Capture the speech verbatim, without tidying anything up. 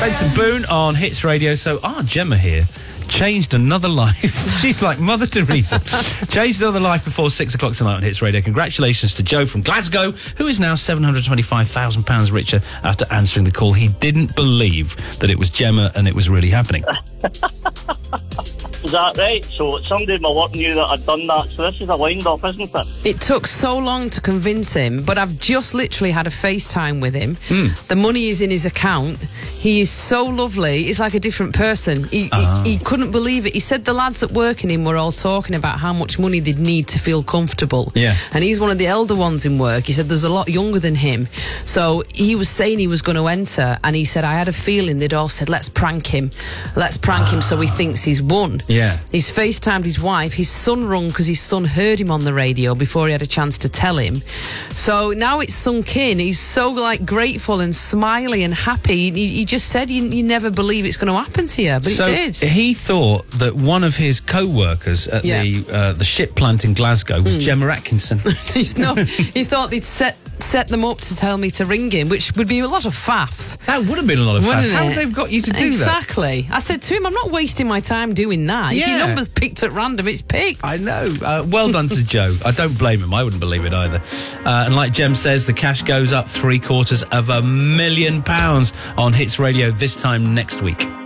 It's Boone on Hits Radio. So our Gemma here changed another life. She's like Mother Teresa. Changed another life before six o'clock tonight on Hits Radio. Congratulations to Joe from Glasgow, who is now seven hundred twenty-five thousand pounds richer after answering the call. He didn't believe that it was Gemma and it was really happening. Is that right? So somebody in my work knew that I'd done that, so this is a wind-up, isn't it? It took so long to convince him, but I've just literally had a FaceTime with him. Mm. The money is in his account. He is so lovely. He's like a different person. He, uh-huh. he, he couldn't believe it. He said the lads that work in him were all talking about how much money they'd need to feel comfortable. Yes. And he's one of the elder ones in work. He said there's a lot younger than him. So he was saying he was going to enter, and he said, I had a feeling they'd all said, let's prank him. Let's prank ah. him so he thinks he's won. Yeah. He's FaceTimed his wife. His son rung because his son heard him on the radio before he had a chance to tell him. So now it's sunk in. He's so like grateful and smiley and happy. He, he just said you, you never believe it's going to happen to you, but so it did. He thought that one of his co-workers at yeah. the uh, the ship plant in Glasgow was mm. Gemma Atkinson. He's not. He thought they'd set set them up to tell me to ring him, which would be a lot of faff. That would have been a lot of Wouldn't faff. it? How have they got you to do exactly. that? Exactly. I said to him, I'm not wasting my time doing that. Yeah. If your number's picked at random, it's picked. I know. Uh, well done to Joe. I don't blame him. I wouldn't believe it either. Uh, and like Jem says, the cash goes up three quarters of a million pounds on Hits Radio this time next week.